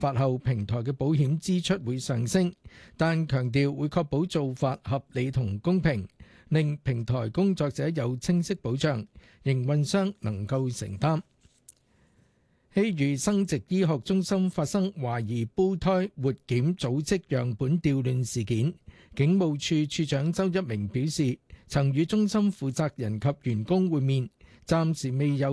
法後平台嘅保險支出會上升，但強調會確保做法合理同公平，令平台工作者有清晰保障，營運商能夠承擔。希預生殖醫學中心發生懷疑胚胎活檢組織樣本調亂事件，警務處處長周一鳴表示，曾與中心負責人及員工會面，暫時未有